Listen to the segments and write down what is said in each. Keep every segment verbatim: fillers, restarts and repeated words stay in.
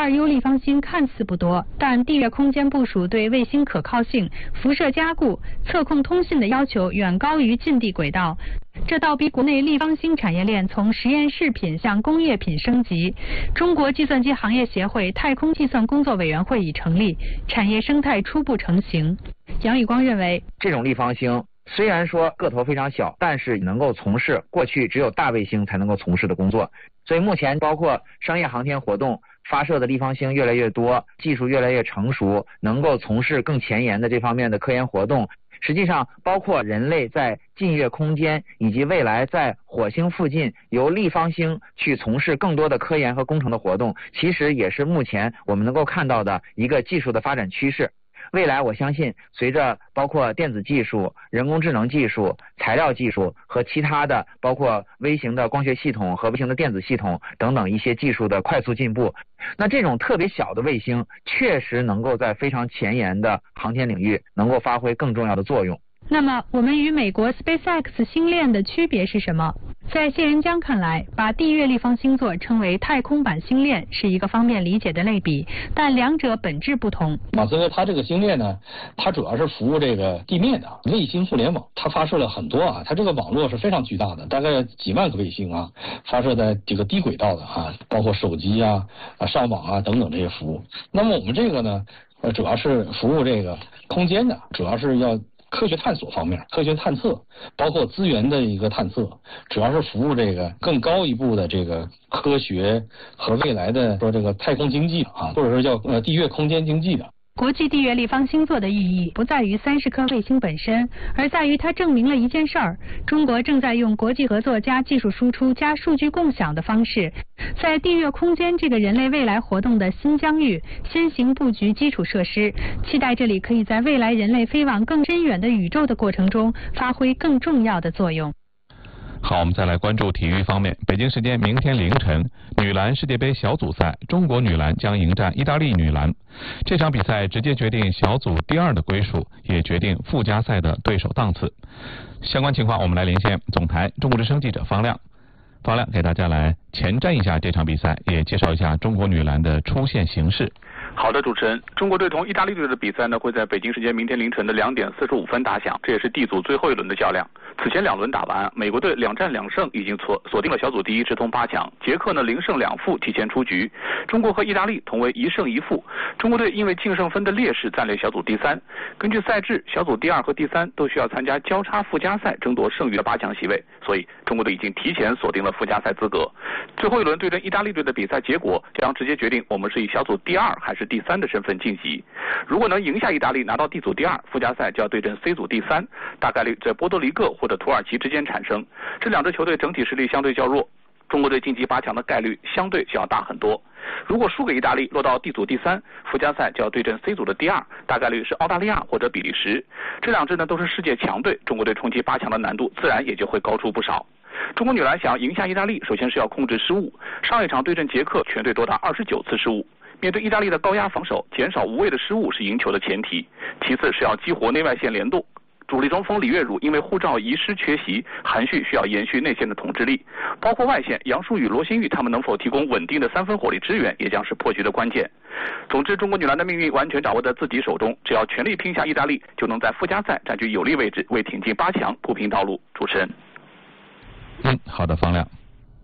二 U 立方星看似不多，但地月空间部署对卫星可靠性、辐射加固、测控通信的要求远高于近地轨道。这倒逼国内立方星产业链从实验室品向工业品升级。中国计算机行业协会太空计算工作委员会已成立，产业生态初步成型。杨宇光认为， 这种立方星虽然说个头非常小，但是能够从事过去只有大卫星才能够从事的工作。所以目前包括商业航天活动发射的立方星越来越多，技术越来越成熟，能够从事更前沿的这方面的科研活动。实际上包括人类在近月空间以及未来在火星附近由立方星去从事更多的科研和工程的活动，其实也是目前我们能够看到的一个技术的发展趋势。未来我相信随着包括电子技术、人工智能技术、材料技术和其他的包括微型的光学系统和微型的电子系统等等一些技术的快速进步，那这种特别小的卫星确实能够在非常前沿的航天领域能够发挥更重要的作用。 那么我们与美国 SpaceX 星链的区别是什么？在谢仁江看来，把地月立方星座称为太空版星链是一个方便理解的类比，但两者本质不同。 马斯克他这个星链呢，它主要是服务这个地面的卫星互联网，它发射了很多啊，它这个网络是非常巨大的，大概几万个卫星啊，发射在这个低轨道的啊，包括手机啊、啊上网啊等等这些服务。那么我们这个呢，呃，主要是服务这个空间的，主要是要科学探索方面，科学探测，包括资源的一个探测，主要是服务这个更高一步的这个科学和未来的说这个太空经济啊，或者说叫呃地月空间经济的。 国际地月立方星座的意义不在于三十颗卫星本身，而在于它证明了一件事儿：中国正在用国际合作加技术输出加数据共享的方式，在地月空间这个人类未来活动的新疆域先行布局基础设施，期待这里可以在未来人类飞往更深远的宇宙的过程中发挥更重要的作用。 好，我们再来关注体育方面。北京时间明天凌晨，女篮世界杯小组赛，中国女篮将迎战意大利女篮。这场比赛直接决定小组第二的归属，也决定附加赛的对手档次。相关情况，我们来连线总台中国之声记者方亮。方亮给大家来前瞻一下这场比赛，也介绍一下中国女篮的出线形势。 好的，主持人，中国队同意大利队的比赛呢，会在北京时间明天凌晨的两点四十五分打响，这也是 D 组最后一轮的较量。此前两轮打完，美国队两战两胜，已经锁锁定了小组第一，直通八强。捷克呢零胜两负，提前出局。中国和意大利同为一胜一负。中国队因为净胜分的劣势暂列小组第三。根据赛制，小组第二和第三都需要参加交叉附加赛，争夺剩余的八强席位，所以中国队已经提前锁定了附加赛资格。最后一轮对阵意大利队的比赛结果将直接决定我们是以小组第二还是第三的身份晋级。如果能赢下意大利，拿到 D 组第二，附加赛就要对阵 C 组第三，大概率在波多黎各或者土耳其之间产生。这两支球队整体实力相对较弱，中国队晋级八强的概率相对就要大很多。如果输给意大利，落到 D 组第三，附加赛就要对阵 C 组的第二，大概率是澳大利亚或者比利时。这两支呢都是世界强队，中国队冲击八强的难度自然也就会高出不少。中国女篮想要赢下意大利，首先是要控制失误。上一场对阵捷克，全队多达二十九次失误。面对意大利的高压防守，减少无谓的失误是赢球的前提。其次是要激活内外线联动。主力中锋李月汝因为护照遗失缺席，韩旭需要延续内线的统治力，包括外线杨舒雨、罗新玉他们能否提供稳定的三分火力支援，也将是破局的关键。总之，中国女篮的命运完全掌握在自己手中，只要全力拼下意大利，就能在附加赛占据有利位置，为挺进八强铺平道路。主持人， 嗯，好的，方亮。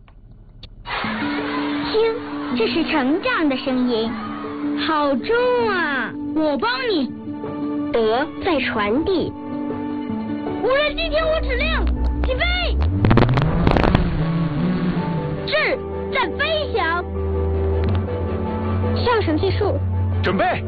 听，这是成长的声音，好重啊！我帮你。德在传递。无人机听我指令，起飞！智在飞翔。上升技术， 准备。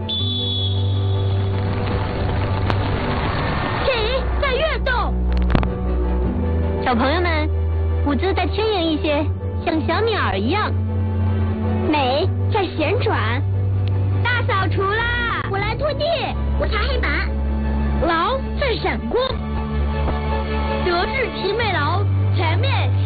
体在跃动。小朋友们，舞姿再轻盈一些，像小鸟一样。美在旋转。大扫除啦！我来拖地，我擦黑板。劳在闪光。德智体美劳，全面